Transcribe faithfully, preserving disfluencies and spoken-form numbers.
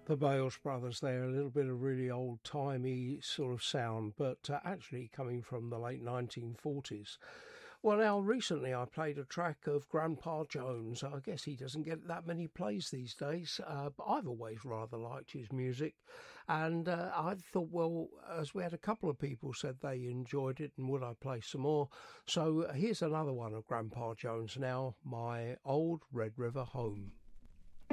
The Bales Brothers there, a little bit of really old-timey sort of sound, but uh, actually coming from the late nineteen forties. Well, now, recently I played a track of Grandpa Jones. I guess he doesn't get that many plays these days, uh, but I've always rather liked his music. And uh, I thought, well, as we had a couple of people said they enjoyed it, and would I play some more? So here's another one of Grandpa Jones now, My Old Red River Home.